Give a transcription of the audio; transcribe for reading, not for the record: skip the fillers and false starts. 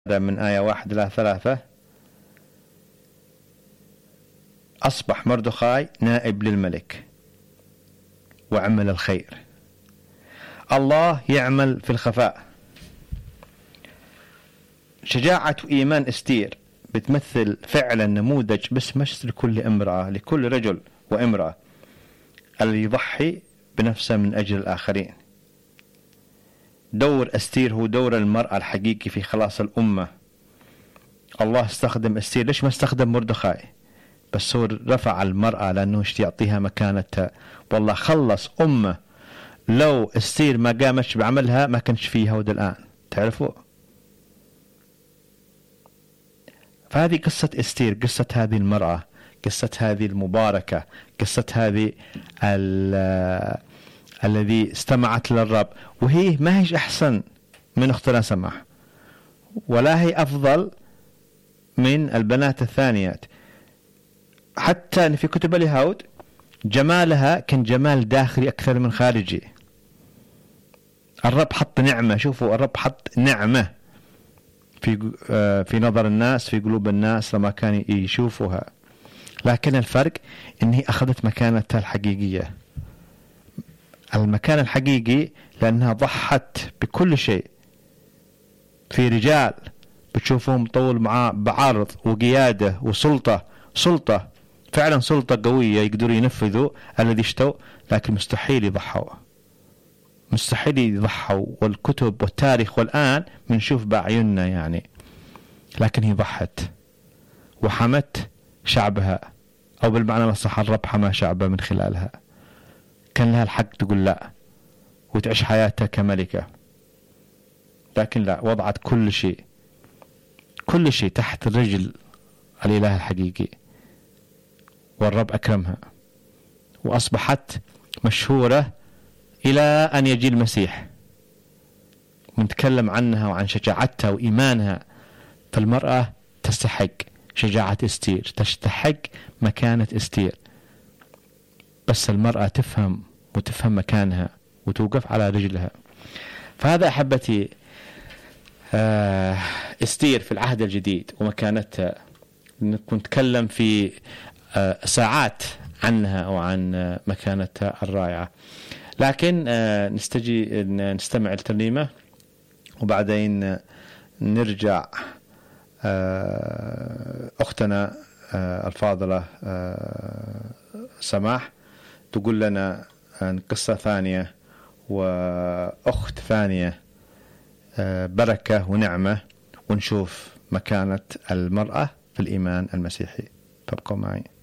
من آية 1 إلى 3 أصبح مردخاي نائب للملك وعمل الخير. الله يعمل في الخفاء. شجاعة وإيمان استير بتمثل فعلا نموذج بس مش لكل امرأة، لكل رجل وامرأة اللي يضحي بنفسه من أجل الآخرين. دور استير هو دور المرأة الحقيقي في خلاص الأمة. الله استخدم استير، ليش ما استخدم مردخاي؟ بس هو رفع المرأة لأنه يعطيها مكانتها، والله خلص أمة. لو استير ما قامتش بعملها ما كانش فيه هود الآن، تعرفوا؟ فهذه قصة استير، قصة هذه المرأة، قصة هذه المباركة، قصة هذه الذي استمعت للرب. وهي ما هيش أحسن من أختنا سماح، ولا هي أفضل من البنات الثانيات. حتى أن في كتب اليهود جمالها كان جمال داخلي أكثر من خارجي. الرب حط نعمة، شوفوا الرب حط نعمة في نظر الناس، في قلوب الناس لما كانوا يشوفوها. لكن الفرق إنها أخذت مكانتها الحقيقية، المكان الحقيقي، لأنها ضحت بكل شيء. في رجال بتشوفهم طول معاه بعرض وقيادة وسلطة، سلطة فعلا، سلطة قوية يقدروا ينفذوا الذي اشتوا، لكن مستحيل يضحوا، مستحيل يضحوا. والكتب والتاريخ والآن بنشوف بأعيننا يعني. لكن هي ضحت وحمت شعبها، أو بالمعنى الصح الرب حمى شعبه من خلالها. كان لها الحق تقول لا وتعيش حياتها كملكة، لكن لا، وضعت كل شيء، كل شيء تحت رجل الإله الحقيقي، والرب أكرمها وأصبحت مشهورة إلى أن يجي المسيح. ونتكلم عنها وعن شجاعتها وإيمانها. فالمرأة تستحق شجاعة استير، تستحق مكانة استير، بس المرأة تفهم وتفهم مكانها وتوقف على رجلها. فهذا أحبتي استير في العهد الجديد ومكانتها. نتكلم في ساعات عنها وعن مكانتها الرائعة. لكن نستمع الترنيمة وبعدين نرجع. أختنا الفاضلة سماح تقول لنا عن قصة ثانية وأخت ثانية، بركة ونعمة، ونشوف مكانة المرأة في الإيمان المسيحي. فابقوا معي.